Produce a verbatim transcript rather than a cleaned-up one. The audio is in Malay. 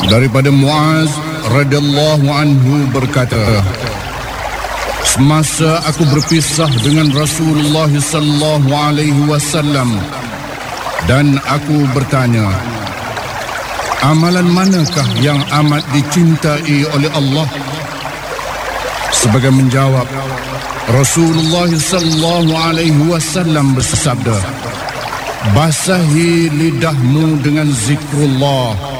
Daripada Muaz radhiyallahu anhu berkata, semasa aku berpisah dengan Rasulullah sallallahu alaihi wasallam dan aku bertanya, amalan manakah yang amat dicintai oleh Allah? Sebagai menjawab, Rasulullah sallallahu alaihi wasallam bersabda, basahi lidahmu dengan zikrullah